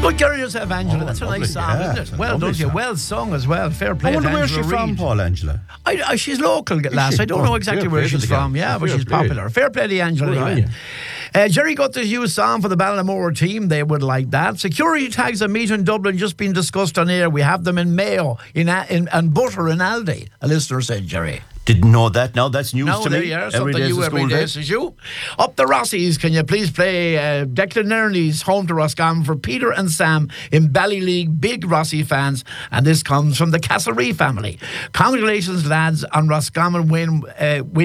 Good girl yourself, Angela. That's a nice song, isn't it? Well done to you. Well sung as well. Fair play. I wonder to where's Angela she from, Reid. Paul, Angela? She's local, lass. I don't know exactly where she's from. Yeah, but she's popular. Fair play to Angela. Anyway. Jerry got this new song for the Ballinamore team. They would like that. Security tags at Meet in Dublin just been discussed on air. We have them in Mayo and Butter in Aldi. A listener said, Jerry. Didn't know that. Now that's news to me. Something new every day, says you. Up the Rossies, can you please play Declan Nerney's Home to Roscommon for Peter and Sam in Ballyleague, big Rossi fans, and this comes from the Castlereagh family. Congratulations, lads, on Roscommon win